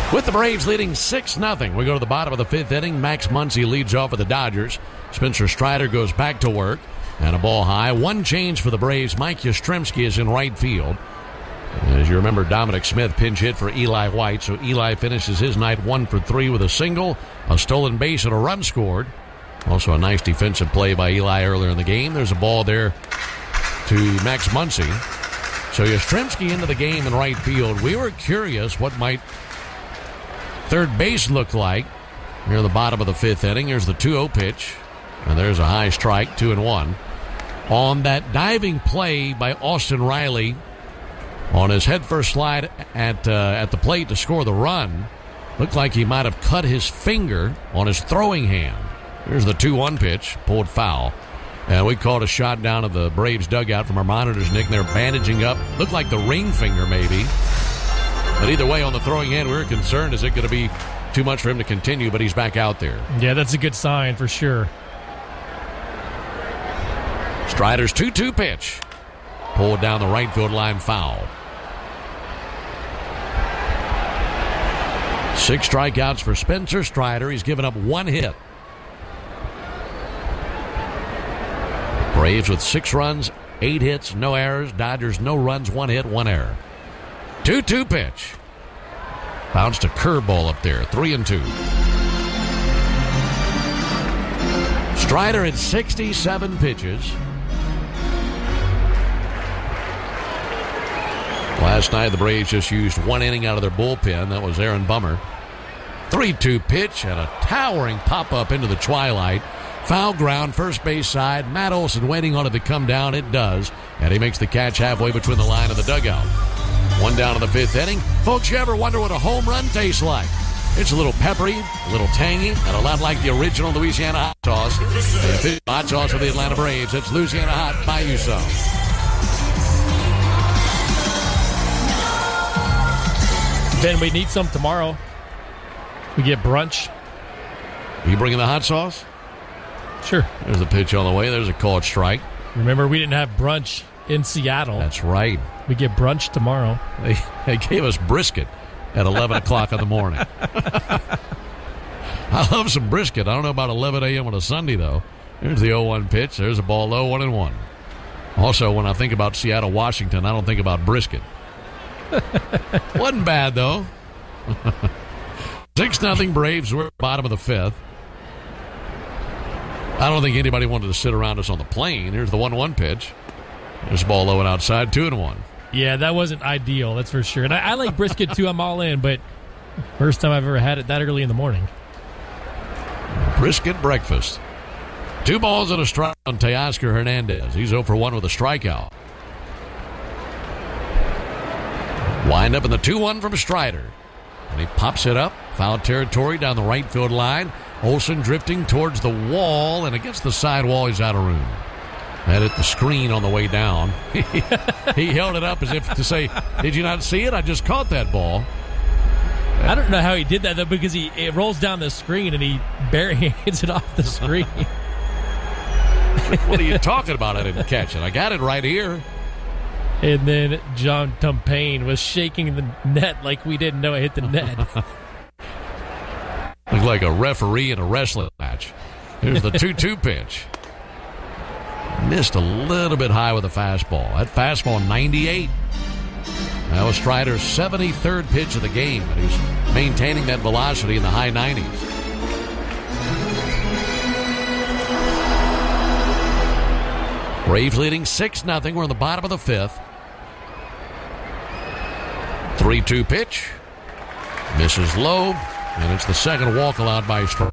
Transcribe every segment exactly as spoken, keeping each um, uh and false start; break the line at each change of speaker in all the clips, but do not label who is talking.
With the Braves leading six nothing, we go to the bottom of the fifth inning. Max Muncy leads off for the Dodgers. Spencer Strider goes back to work. And a ball high. One change for the Braves. Mike Yastrzemski is in right field. As you remember, Dominic Smith pinch hit for Eli White. So Eli finishes his night one for three with a single, a stolen base, and a run scored. Also a nice defensive play by Eli earlier in the game. There's a ball there to Max Muncy. So Yastrzemski into the game in right field. We were curious what might third base look like near the bottom of the fifth inning. Here's the two oh pitch. And there's a high strike, two and one. On that diving play by Austin Riley on his headfirst slide at, uh, at the plate to score the run, looked like he might have cut his finger on his throwing hand. Here's the two one pitch, pulled foul. And we called a shot down to the Braves dugout from our monitors, Nick. They're bandaging up. Looked like the ring finger, maybe. But either way, on the throwing hand, we were concerned. Is it going to be too much for him to continue? But he's back out there.
Yeah, that's a good sign for sure.
Strider's two two pitch. Pulled down the right field line, foul. Six strikeouts for Spencer Strider. He's given up one hit. Braves with six runs, eight hits, no errors. Dodgers, no runs, one hit, one error. two two pitch. Bounced a curveball up there, three and two. Strider at sixty-seven pitches. Last night, the Braves just used one inning out of their bullpen. That was Aaron Bummer. three two pitch and a towering pop-up into the twilight. Foul ground, first base side. Matt Olson waiting on it to come down. It does. And he makes the catch halfway between the line and the dugout. One down in the fifth inning. Folks, you ever wonder what a home run tastes like? It's a little peppery, a little tangy, and a lot like the original Louisiana hot sauce. The hot sauce of the Atlanta Braves. It's Louisiana Hot. Buy you some.
Ben, we need some tomorrow. We get brunch.
Are you bringing the hot sauce?
Sure.
There's a pitch on the way. There's a called strike.
Remember, we didn't have brunch in Seattle.
That's right.
We get brunch tomorrow.
They, they gave us brisket at eleven o'clock in the morning. I love some brisket. I don't know about eleven a.m. on a Sunday, though. There's the oh one pitch. There's a ball low, one and one. Also, when I think about Seattle, Washington, I don't think about brisket. Wasn't bad, though. six nothing Braves. We're at the bottom of the fifth. I don't think anybody wanted to sit around us on the plane. Here's the one one pitch. There's the ball low and outside, two and one.
Yeah, that wasn't ideal, that's for sure. And I, I like brisket, too. I'm all in, but first time I've ever had it that early in the morning.
Brisket breakfast. Two balls and a strike on Teoscar Hernandez. He's oh for one with a strikeout. Wind up in the two one from Strider. And he pops it up. Foul territory down the right field line. Olson drifting towards the wall, and against the side wall, he's out of room. That hit the screen on the way down. He held it up as if to say, did you not see it? I just caught that ball.
I don't know how he did that, though, because he it rolls down the screen, and he barely hits it off the screen.
What are you talking about? I didn't catch it. I got it right here.
And then John Tumpain was shaking the net like we didn't know it hit the net.
Looked like a referee in a wrestling match. Here's the two two pitch. Missed a little bit high with a fastball. That fastball, ninety-eight. That was Strider's seventy-third pitch of the game, and he's maintaining that velocity in the high nineties. Braves leading six nothing. We're in the bottom of the fifth. three two pitch. Misses low, and it's the second walk allowed by Strider.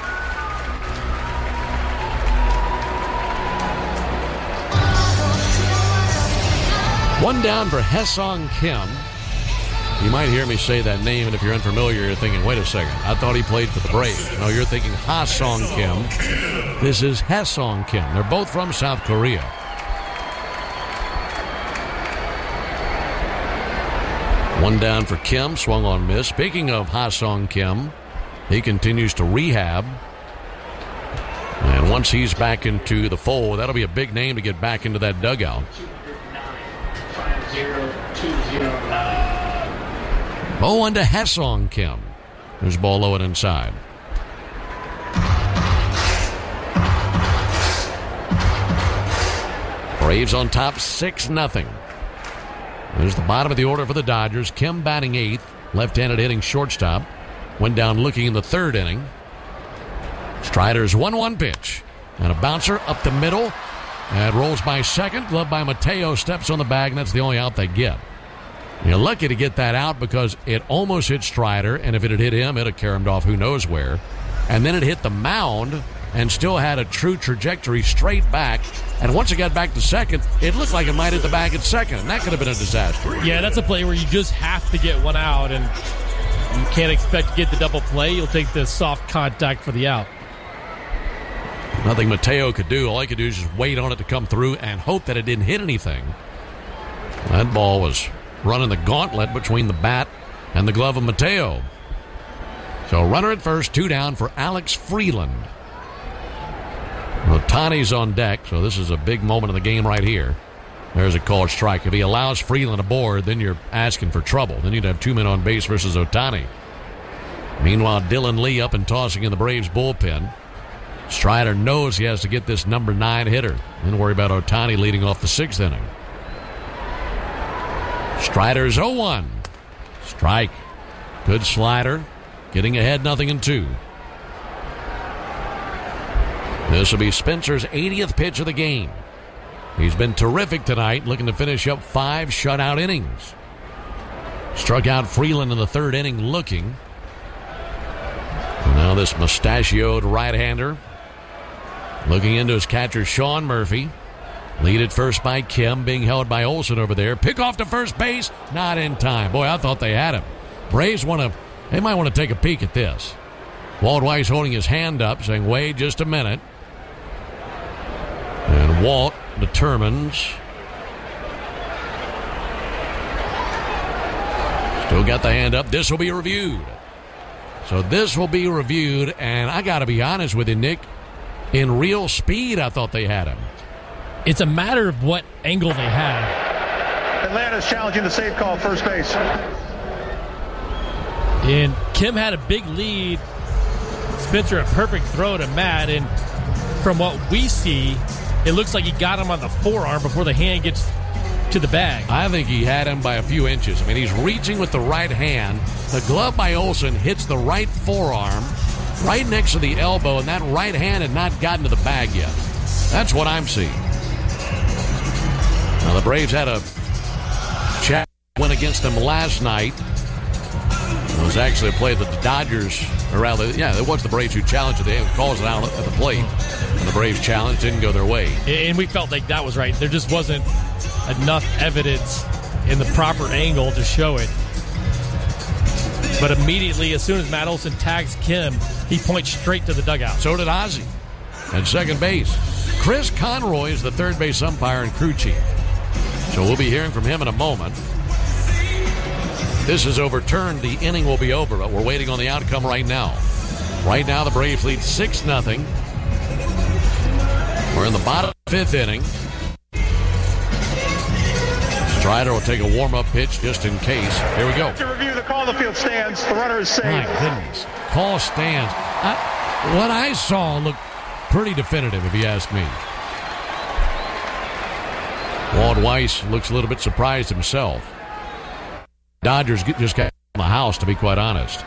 One down for Ha-Seong Kim. You might hear me say that name, and if you're unfamiliar, you're thinking, wait a second, I thought he played for the Braves. No, you're thinking Ha-Seong Kim. This is Ha-Seong Kim. They're both from South Korea. One down for Kim, swung on miss. Speaking of Ha-Seong Kim, he continues to rehab. And once he's back into the fold, that'll be a big name to get back into that dugout. oh one to Hesong Kim. There's the ball low and inside. Braves on top six nothing. There's the bottom of the order for the Dodgers. Kim batting eighth. Left-handed hitting shortstop. Went down looking in the third inning. Strider's one one pitch. And a bouncer up the middle. And rolls by second. Gloved by Mateo. Steps on the bag, and that's the only out they get. You're lucky to get that out because it almost hit Strider, and if it had hit him, it would have caromed off who knows where. And then it hit the mound and still had a true trajectory straight back. And once it got back to second, it looked like it might hit the bag at second, and that could have been a disaster.
Yeah, that's a play where you just have to get one out, and you can't expect to get the double play. You'll take the soft contact for the out.
Nothing Mateo could do. All he could do is just wait on it to come through and hope that it didn't hit anything. That ball was running the gauntlet between the bat and the glove of Mateo. So runner at first, two down for Alex Freeland. Ohtani's on deck, so this is a big moment of the game right here. There's a called strike. If he allows Freeland aboard, then you're asking for trouble. Then you'd have two men on base versus Ohtani. Meanwhile, Dylan Lee up and tossing in the Braves bullpen. Strider knows he has to get this number nine hitter. Then worry about Ohtani leading off the sixth inning. Strider's oh one. Strike. Good slider. Getting ahead, nothing in two. This will be Spencer's eightieth pitch of the game. He's been terrific tonight, looking to finish up five shutout innings. Struck out Freeland in the third inning looking. And now this mustachioed right-hander looking into his catcher, Sean Murphy. Lead at first by Kim, being held by Olsen over there. Pick off to first base, not in time. Boy, I thought they had him. Braves want to, they might want to take a peek at this. Walt Weiss holding his hand up, saying, wait just a minute. And Walt determines. Still got the hand up. This will be reviewed. So this will be reviewed, and I got to be honest with you, Nick. In real speed, I thought they had him.
It's a matter of what angle they have.
Atlanta's challenging the safe call, first base.
And Kim had a big lead. Spencer a perfect throw to Matt, and from what we see, it looks like he got him on the forearm before the hand gets to the bag.
I think he had him by a few inches. I mean, he's reaching with the right hand. The glove by Olsen hits the right forearm right next to the elbow, and that right hand had not gotten to the bag yet. That's what I'm seeing. Now, the Braves had a chat win against them last night. It was actually a play that the Dodgers, or rather, yeah, it was the Braves who challenged it. They calls it out at the plate. And the Braves challenge didn't go their way.
And we felt like that was right. There just wasn't enough evidence in the proper angle to show it. But immediately, as soon as Matt Olsen tags Kim, he points straight to the dugout.
So did Ozzie at second base. Chris Conroy is the third base umpire and crew chief. So we'll be hearing from him in a moment. This is overturned. The inning will be over, but we're waiting on the outcome right now. Right now, the Braves lead six nothing. We're in the bottom of the fifth inning. Strider will take a warm-up pitch just in case. Here we go.
To review the call, the field stands. The runner is safe.
My goodness. Call stands. I, what I saw looked pretty definitive, if you ask me. Walt Weiss looks a little bit surprised himself. Dodgers just got in the house, to be quite honest.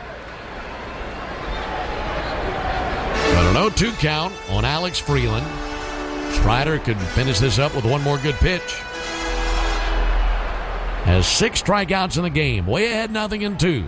But an oh two count on Alex Freeland. Strider could finish this up with one more good pitch. Has six strikeouts in the game. Way ahead, nothing in two.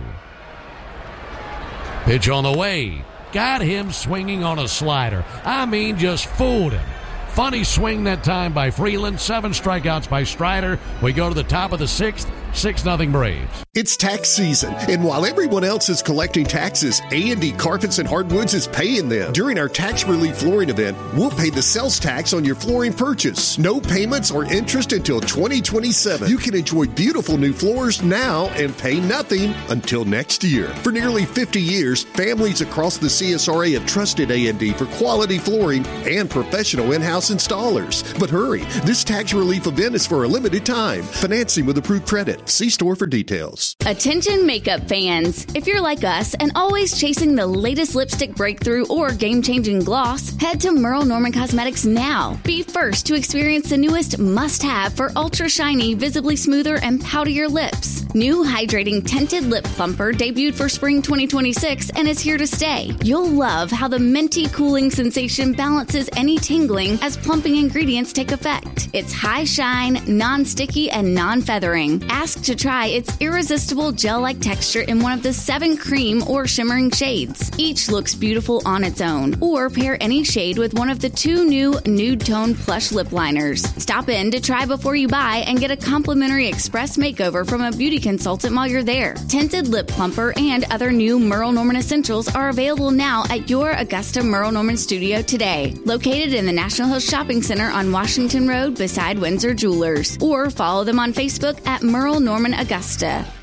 Pitch on the way. Got him swinging on a slider. I mean, just fooled him. Funny swing that time by Freeland. Seven strikeouts by Strider. We go to the top of the sixth. six nothing Braves.
It's tax season, and while everyone else is collecting taxes, A and D Carpets and Hardwoods is paying them. During our tax relief flooring event, we'll pay the sales tax on your flooring purchase. No payments or interest until twenty twenty-seven. You can enjoy beautiful new floors now and pay nothing until next year. For nearly fifty years, families across the C S R A have trusted A and D for quality flooring and professional in-house installers. But hurry, this tax relief event is for a limited time. Financing with approved credit. percent. See store for details.
Attention makeup fans. If you're like us and always chasing the latest lipstick breakthrough or game-changing gloss, head to Merle Norman Cosmetics now. Be first to experience the newest must-have for ultra-shiny, visibly smoother, and poutier lips. New hydrating tinted lip plumper debuted for spring twenty twenty-six and is here to stay. You'll love how the minty cooling sensation balances any tingling as plumping ingredients take effect. It's high shine, non-sticky, and non-feathering. Ask to try its irresistible gel-like texture in one of the seven cream or shimmering shades. Each looks beautiful on its own. Or pair any shade with one of the two new nude tone plush lip liners. Stop in to try before you buy and get a complimentary express makeover from a beauty consultant while you're there. Tinted lip plumper and other new Merle Norman essentials are available now at your Augusta Merle Norman studio today. Located in the National Hills Shopping Center on Washington Road beside Windsor Jewelers. Or follow them on Facebook at Merle Norman Augusta.